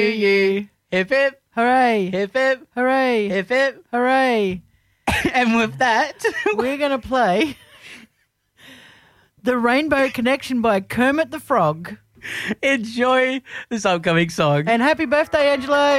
you. Hip hip. Hooray. Hip hip. Hooray. Hip hip. Hooray. And with that, We're going to play The Rainbow Connection by Kermit the Frog. enjoy this upcoming song. And happy birthday, Angelo.